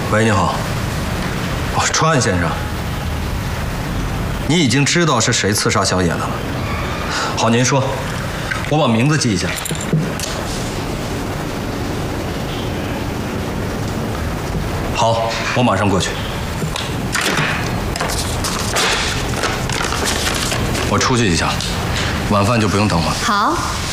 喂，你好。哦，川先生，你已经知道是谁刺杀小野的了。好，您说，我把名字记一下。好，我马上过去。我出去一下，晚饭就不用等我了。 好。